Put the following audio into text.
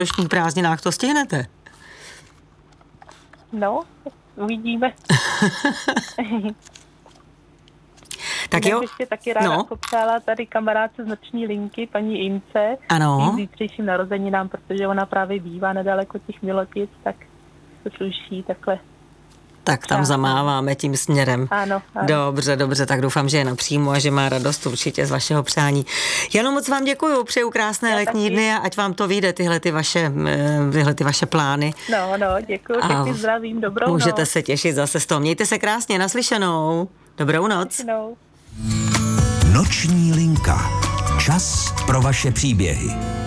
vánočních prázdninách to stihnete. No, uvidíme. Tak jo. Ještě taky ráda popřála tady kamarádce z Noční linky, paní Ince. Ano. Zítřejším narozeninám, protože ona právě bývá nedaleko těch Milotic, tak to sluší takhle. Tak tam zamáváme tím směrem. Ano. Dobře, tak doufám, že je napřímo a že má radost určitě z vašeho přání. Jano, moc vám děkuju, přeju krásné letní dny a ať vám to vyjde, tyhle ty vaše plány. No, děkuju, taky zdravím, dobrou noc. Můžete se těšit zase z toho. Mějte se krásně, naslyšenou. Dobrou noc. No. Noční linka. Čas pro vaše příběhy.